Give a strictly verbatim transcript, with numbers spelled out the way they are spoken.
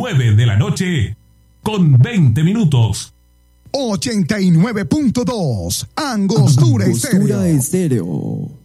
nueve de la noche con veinte minutos. ochenta y nueve punto dos Angostura Estéreo. Estéreo.